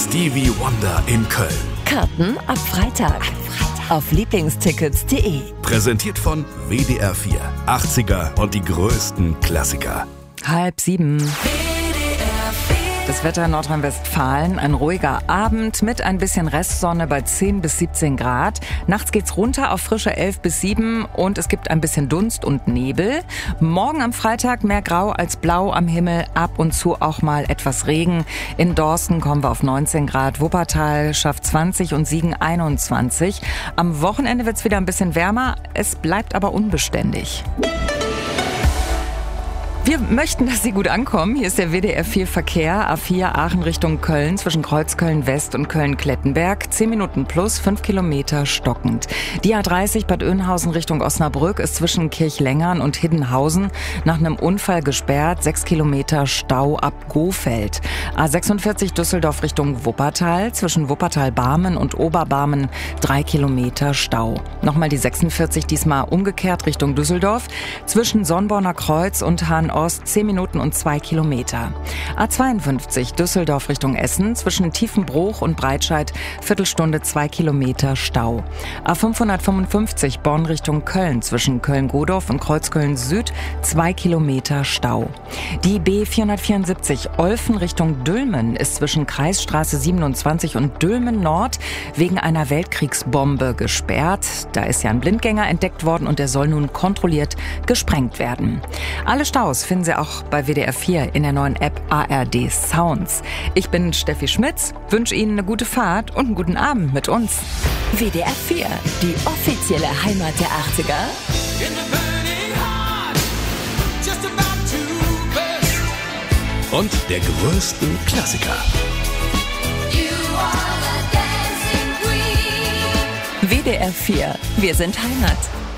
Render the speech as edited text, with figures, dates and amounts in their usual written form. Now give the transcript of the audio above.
Stevie Wonder in Köln. Karten ab Freitag. Auf Lieblingstickets.de. Präsentiert von WDR 4. 80er und die größten Klassiker. 6:30. Das Wetter in Nordrhein-Westfalen, ein ruhiger Abend mit ein bisschen Restsonne bei 10 bis 17 Grad. Nachts geht's runter auf frische 11 bis 7 und es gibt ein bisschen Dunst und Nebel. Morgen am Freitag mehr Grau als Blau am Himmel, ab und zu auch mal etwas Regen. In Dorsten kommen wir auf 19 Grad, Wuppertal schafft 20 und Siegen 21. Am Wochenende wird's wieder ein bisschen wärmer, es bleibt aber unbeständig. Wir möchten, dass Sie gut ankommen. Hier ist der WDR 4 Verkehr. A4 Aachen Richtung Köln zwischen Kreuzköln West und Köln-Klettenberg. 10 Minuten plus, 5 Kilometer stockend. Die A30 Bad Oeynhausen Richtung Osnabrück ist zwischen Kirchlengern und Hiddenhausen nach einem Unfall gesperrt. 6 Kilometer Stau ab Gohfeld. A46 Düsseldorf Richtung Wuppertal zwischen Wuppertal-Barmen und Oberbarmen 3 Kilometer Stau. Nochmal die 46, diesmal umgekehrt Richtung Düsseldorf zwischen Sonnborner Kreuz und Hahn-Ost 10 Minuten und 2 Kilometer. A52 Düsseldorf Richtung Essen zwischen Tiefenbruch und Breitscheid Viertelstunde 2 Kilometer Stau. A555 Bonn Richtung Köln zwischen Köln-Godorf und Kreuzköln Süd 2 Kilometer Stau. Die B474 Olfen Richtung Dülmen ist zwischen Kreisstraße 27 und Dülmen Nord wegen einer Weltkriegsbombe gesperrt. Da ist ja ein Blindgänger entdeckt worden und der soll nun kontrolliert gesprengt werden. Alle Staus finden Sie auch bei WDR 4 in der neuen App ARD Sounds. Ich bin Steffi Schmitz, wünsche Ihnen eine gute Fahrt und einen guten Abend mit uns. WDR 4, die offizielle Heimat der 80er. Und der größten Klassiker. WDR 4, wir sind Heimat.